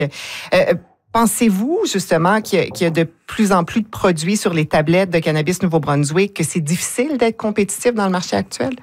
Euh, Pensez-vous justement qu'il y a de plus en plus de produits sur les tablettes de Cannabis Nouveau-Brunswick, que c'est difficile d'être compétitif dans le marché actuel?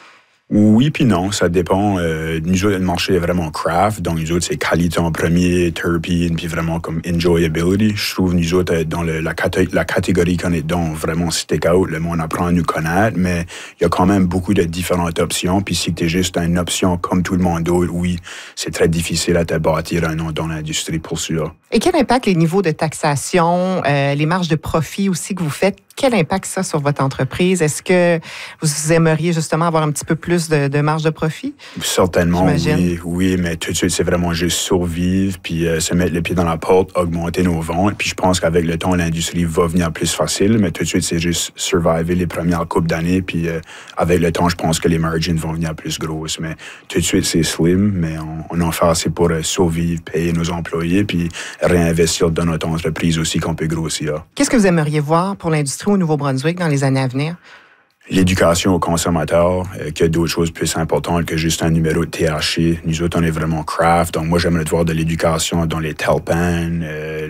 Oui, puis non, ça dépend. Nous autres, le marché est vraiment craft, donc nous autres, c'est qualité en premier, terpene, puis vraiment comme enjoyability. Je trouve nous autres, dans la catégorie qu'on est dans, vraiment stick out, le monde apprend à nous connaître, mais il y a quand même beaucoup de différentes options, puis si tu es juste une option comme tout le monde d'autre, oui, c'est très difficile à te bâtir un nom dans l'industrie pour sûr. Et quel impact les niveaux de taxation, les marges de profit aussi que vous faites, quel impact ça sur votre entreprise? Est-ce que vous aimeriez justement avoir un petit peu plus de marge de profit? Certainement, oui, mais tout de suite, c'est vraiment juste survivre, puis se mettre les pieds dans la porte, augmenter nos ventes. Puis je pense qu'avec le temps, l'industrie va venir plus facile, mais tout de suite, c'est juste survivre les premières coupes d'années, puis avec le temps, je pense que les margins vont venir plus grosses. Mais tout de suite, c'est slim, mais on en fait assez pour survivre, payer nos employés, puis réinvestir dans notre entreprise aussi qu'on peut grossir. Qu'est-ce que vous aimeriez voir pour l'industrie au Nouveau-Brunswick dans les années à venir? L'éducation aux consommateurs, qu'il y a d'autres choses plus importantes que juste un numéro de THC. Nous autres, on est vraiment craft. Donc, moi, j'aimerais voir de l'éducation dans les terpenes,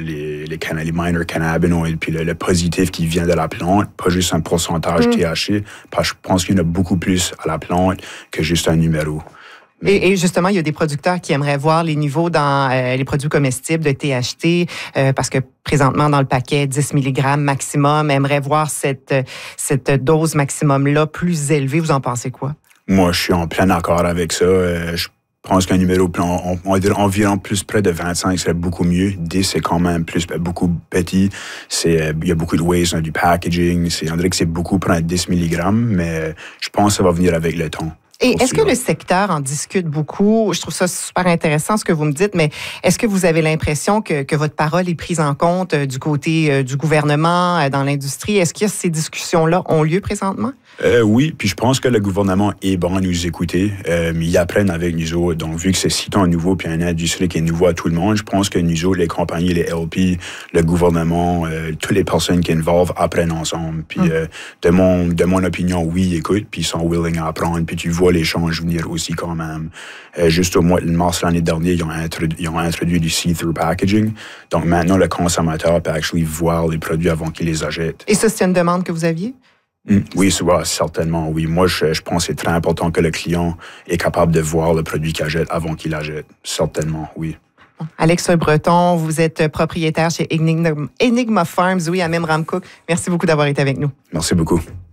les minor cannabinoïdes, puis le positif qui vient de la plante, pas juste un pourcentage THC. Parce que je pense qu'il y en a beaucoup plus à la plante que juste un numéro. Et justement, il y a des producteurs qui aimeraient voir les niveaux dans les produits comestibles de THC, parce que présentement, dans le paquet, 10 mg maximum, aimeraient voir cette dose maximum-là plus élevée. Vous en pensez quoi? Moi, je suis en plein accord avec ça. Je pense qu'un numéro plan, on va dire environ plus près de 25 serait beaucoup mieux. 10, c'est quand même beaucoup petit. Il y a beaucoup de waste dans du packaging. On dirait que c'est beaucoup pour un 10 mg, mais je pense que ça va venir avec le temps. Et est-ce que le secteur en discute beaucoup? Je trouve ça super intéressant ce que vous me dites, mais est-ce que vous avez l'impression que votre parole est prise en compte du côté du gouvernement, dans l'industrie? Est-ce que ces discussions-là ont lieu présentement? Oui, puis je pense que le gouvernement est bon à nous écouter. Ils apprennent avec nous autres. Donc, vu que c'est si tant nouveau, puis une industrie qui est nouveau à tout le monde, je pense que nous autres, les compagnies, les LP, le gouvernement, toutes les personnes qui involvent apprennent ensemble. Puis de mon opinion, oui, ils écoutent, puis ils sont willing à apprendre. Puis tu vois les changes venir aussi quand même. Juste au mois de mars l'année dernière, ils ont introduit du see-through packaging. Donc maintenant, le consommateur peut voir les produits avant qu'il les achète. Et ça, c'est une demande que vous aviez? Oui, certainement, oui. Moi, je pense que c'est très important que le client est capable de voir le produit qu'il achète avant qu'il l'achète. Certainement, oui. Alex Breton, vous êtes propriétaire chez Enigma Farms, oui, à Memramcook. Merci beaucoup d'avoir été avec nous. Merci beaucoup.